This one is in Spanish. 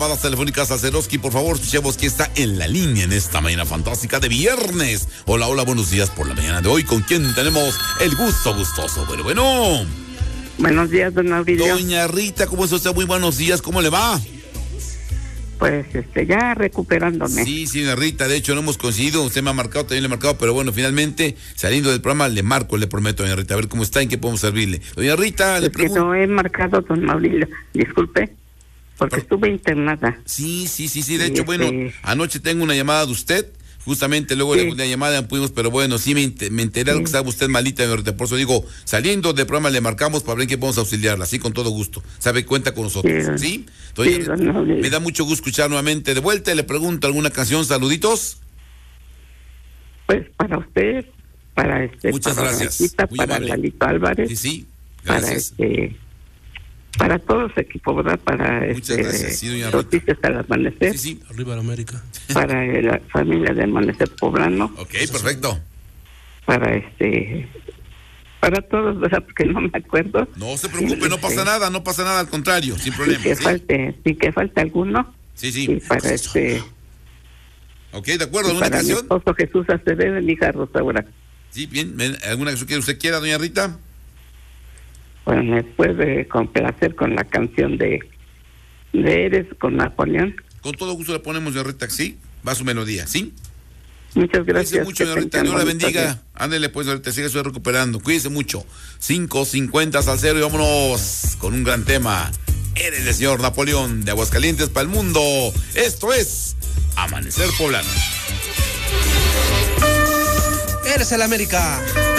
Llamadas telefónicas a Zeroski, por favor, escuchemos que está en la línea en esta mañana fantástica de viernes. Hola, hola, buenos días por la mañana de hoy. ¿Con quién tenemos el gusto gustoso? Bueno. Buenos días, don Mauricio. Doña Rita, ¿cómo está usted? Muy buenos días, ¿cómo le va? Pues ya recuperándome. Sí, doña Rita, de hecho no hemos coincidido, usted me ha marcado, también le he marcado, pero bueno, finalmente, saliendo del programa, le marco, le prometo, doña Rita, a ver cómo está, en qué podemos servirle. Doña Rita, le pregunto. No he marcado, don Mauricio, disculpe, porque estuve internada. Sí, de hecho, bueno, anoche tengo una llamada de usted, justamente luego de la llamada pudimos, pero bueno, sí me enteré de que estaba usted malita, doña Rita, por eso digo, saliendo del programa le marcamos para ver en qué podemos auxiliarla, así con todo gusto, sabe, cuenta con nosotros, ¿sí? Doña, me da mucho gusto escuchar nuevamente de vuelta, le pregunto, ¿alguna canción, saluditos? Pues para usted, para muchas para gracias. Rosita, muy para amable. Lalito Álvarez. Sí, gracias. Para todo su equipo, ¿verdad? Para muchas gracias, sí, doña Rita. Noticias al Amanecer. Sí. Arriba la América. Para la familia de Amanecer Poblano. Ok, perfecto. Para todos, ¿verdad? Porque no me acuerdo. No se preocupe, no pasa nada, al contrario, sin problema. Sin que falte alguno. Sí. Y para Ok, de acuerdo, ¿alguna para canción? mi esposo Jesús Acevedo y mi hija Rosaura. Sí, bien, ¿alguna canción que usted quiera, doña Rita? Bueno, me puede complacer con la canción de Eres con Napoleón. Con todo gusto le ponemos, doña Rita, ¿sí? Va su melodía, ¿sí? Muchas gracias. Cuídese mucho, doña Rita, Dios la bendiga. Ándele pues, doña Rita, sigue usted recuperando. Cuídese mucho. 5:50 al 0 y vámonos con un gran tema. Eres el señor Napoleón de Aguascalientes para el mundo. Esto es Amanecer Poblano. Eres el América.